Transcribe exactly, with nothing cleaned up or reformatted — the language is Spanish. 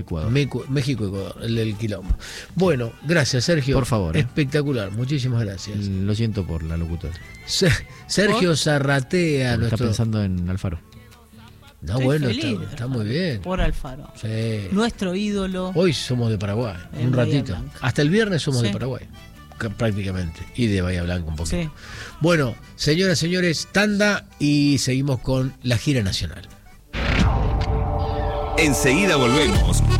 Ecuador. Mecu- México, Ecuador, el del quilombo. Bueno, gracias, Sergio. Por favor, ¿eh? Espectacular, muchísimas gracias. Lo siento por la locutora. Se- Sergio Zarratea, Porque nuestro... está pensando en Alfaro. No, Estoy bueno, feliz está, de está Alfaro, muy bien. Por Alfaro. Sí. Nuestro ídolo. Hoy somos de Paraguay, En un Bahía ratito. Blanca. Hasta el viernes somos Sí. de Paraguay, c- prácticamente. Y de Bahía Blanca un poquito. Sí. Bueno, señoras, señores, tanda y seguimos con la gira nacional. Enseguida volvemos